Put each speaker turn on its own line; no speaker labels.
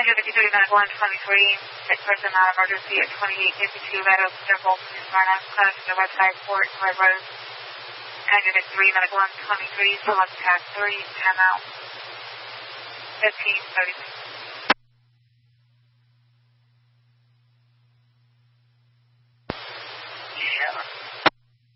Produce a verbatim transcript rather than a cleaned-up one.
two fifty-three, medical one twenty-three, sick person non-emergency at twenty-eight fifty-two Meadows, Circle, Smyrna, clinic to the website, Fort Red Road. nine two fifty-three, medical one twenty-three, select task three, time out, fifteen thirty-six.